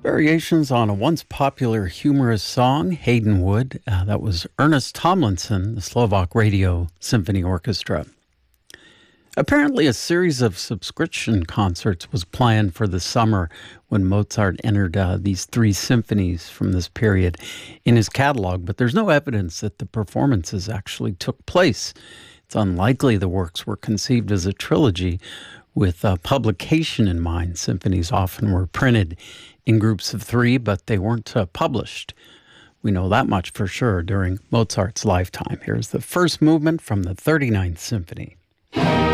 Variations on a once popular humorous song, Haydenwood. That was Ernest Tomlinson, the Slovak Radio Symphony Orchestra. Apparently, a series of subscription concerts was planned for the summer when Mozart entered these three symphonies from this period in his catalog, but there's no evidence that the performances actually took place. It's unlikely the works were conceived as a trilogy with publication in mind. Symphonies often were printed in groups of three, but they weren't published. We know that much for sure during Mozart's lifetime. Here's the first movement from the 39th Symphony.